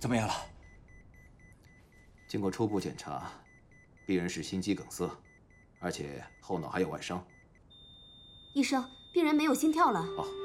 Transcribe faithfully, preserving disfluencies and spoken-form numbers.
怎么样了？ 经过初步检查，病人是心肌梗塞，而且后脑还有外伤。 医生，病人没有心跳了。 哦。